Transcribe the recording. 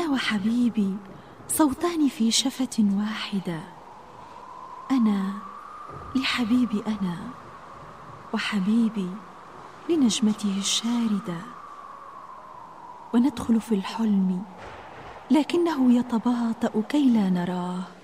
أنا وحبيبي صوتان في شفة واحدة، أنا لحبيبي أنا، وحبيبي لنجمته الشاردة. وندخل في الحلم لكنه يتباطأ كي لا نراه،